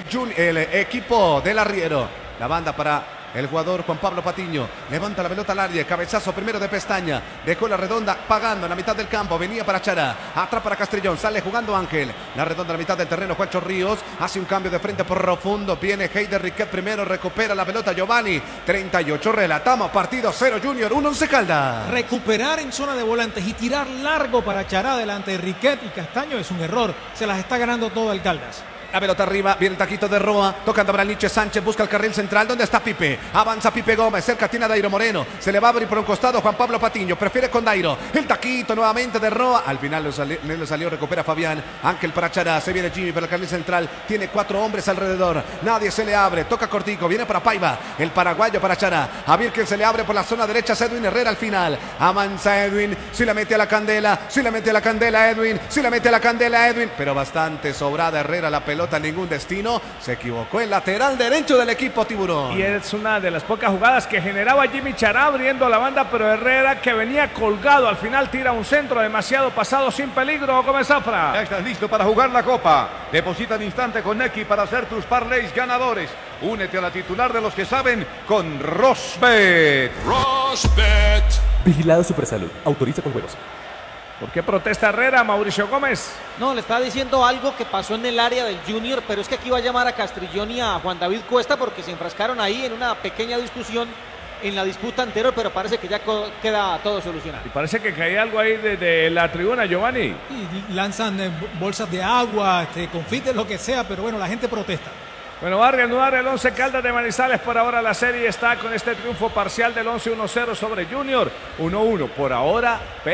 el equipo del arriero. La banda para el jugador Juan Pablo Patiño. Levanta la pelota al área. Cabezazo primero de Pestaña. Dejó la redonda pagando en la mitad del campo. Venía para Chará. Atrás para Castrillón. Sale jugando Ángel. La redonda en la mitad del terreno. Juancho Ríos. Hace un cambio de frente profundo. Viene Heider Riquet primero. Recupera la pelota Giovanni. 38. Relatamos. Partido 0 Junior. 1 Once Caldas. Recuperar en zona de volantes y tirar largo para Chará delante de Riquet y Castaño es un error. Se las está ganando todo el Caldas. La pelota arriba, viene el taquito de Roa, tocando para Nietzsche Sánchez, busca el carril central, ¿dónde está Pipe? Avanza Pipe Gómez, cerca tiene a Dairo Moreno, se le va a abrir por un costado Juan Pablo Patiño, prefiere con Dairo, el taquito nuevamente de Roa, al final le salió, recupera Fabián, Ángel para Chará, se viene Jimmy para el carril central, tiene 4 hombres alrededor, nadie se le abre, toca cortico, viene para Paiva, el paraguayo para Chará, a ver quién se le abre por la zona derecha, Edwin Herrera al final, avanza Edwin, si le mete a la candela, si le mete a la candela Edwin, si le mete a la candela Edwin, pero bastante sobrada Herrera la pelota, ningún destino. Se equivocó el lateral derecho del equipo Tiburón. Y es una de las pocas jugadas que generaba Jimmy Chará abriendo la banda, pero Herrera, que venía colgado, al final tira un centro demasiado pasado sin peligro. Gómez Zafra. Ya estás listo para jugar la Copa. Deposita al instante con Nequi para hacer tus parlays ganadores. Únete a la titular de los que saben con Rosbet. Rosbet. Vigilado Supersalud. Autoriza con juegos. ¿Por qué protesta Herrera, Mauricio Gómez? No, le está diciendo algo que pasó en el área del Junior, pero es que aquí va a llamar a Castrillón y a Juan David Cuesta porque se enfrascaron ahí en una pequeña discusión en la disputa anterior, pero parece que ya queda todo solucionado. Y parece que cae algo ahí de la tribuna, Giovanni. Y lanzan bolsas de agua, confites, lo que sea, pero bueno, la gente protesta. Bueno, va a reanudar el Once Caldas de Manizales. Por ahora la serie está con este triunfo parcial del 11 1-0 sobre Junior. 1-1. Por ahora,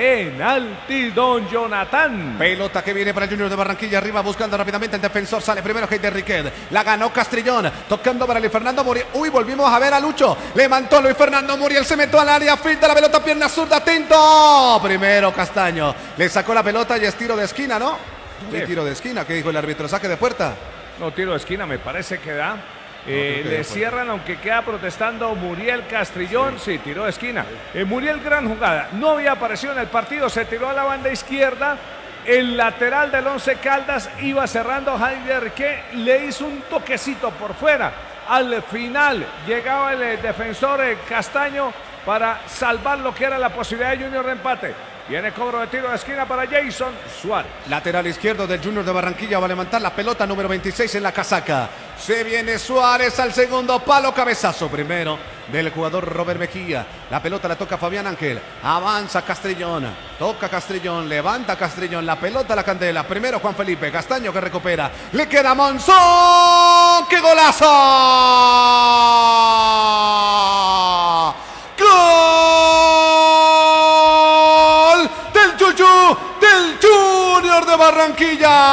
penalti, don Jonathan. Pelota que viene para Junior de Barranquilla. Arriba buscando rápidamente el defensor. Sale primero Heider Riquet. La ganó Castrillón. Tocando para Luis Fernando Muriel. Uy, volvimos a ver a Lucho. Levantó Luis Fernando Muriel. Se metió al área. Filtra la pelota. Pierna zurda. Atento. Primero Castaño. Le sacó la pelota y es tiro de esquina, ¿no? Sí, tiro de esquina. ¿Qué dijo el árbitro? Saque de puerta. No, tiro de esquina me parece que da. Le cierran, aunque queda protestando Muriel Castrillón. Sí, tiró de esquina. Muriel, gran jugada. No había aparecido en el partido. Se tiró a la banda izquierda. El lateral del Once Caldas iba cerrando Heider, que le hizo un toquecito por fuera. Al final llegaba el defensor Castaño para salvar lo que era la posibilidad de Junior de empate. Viene cobro de tiro de esquina para Jason Suárez. Lateral izquierdo del Junior de Barranquilla. Va a levantar la pelota número 26 en la casaca. Se viene Suárez al segundo palo. Cabezazo primero del jugador Robert Mejía. La pelota la toca Fabián Ángel. Avanza Castrillón. Toca Castrillón. Levanta Castrillón. La pelota a la candela. Primero Juan Felipe. Castaño que recupera. Le queda Monzón. ¡Qué golazo! ¡Gol! Del Junior de Barranquilla.